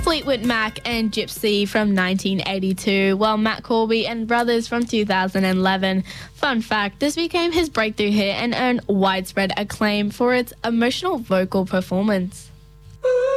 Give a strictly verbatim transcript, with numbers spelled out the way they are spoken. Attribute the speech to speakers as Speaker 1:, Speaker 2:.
Speaker 1: Fleetwood Mac and Gypsy from nineteen eighty-two, while Matt Corby and Brothers from two thousand eleven. Fun fact, this became his breakthrough hit and earned widespread acclaim for its emotional vocal performance.